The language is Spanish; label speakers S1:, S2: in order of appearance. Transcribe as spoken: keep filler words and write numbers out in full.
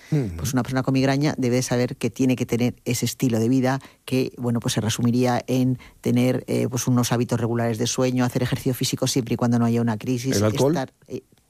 S1: Uh-huh. Pues una persona con migraña debe de saber que tiene que tener ese estilo de vida que, bueno, pues se resumiría en tener eh, pues unos hábitos regulares de sueño, hacer ejercicio físico siempre y cuando no haya una crisis.
S2: ¿El alcohol?
S1: Estar, eh,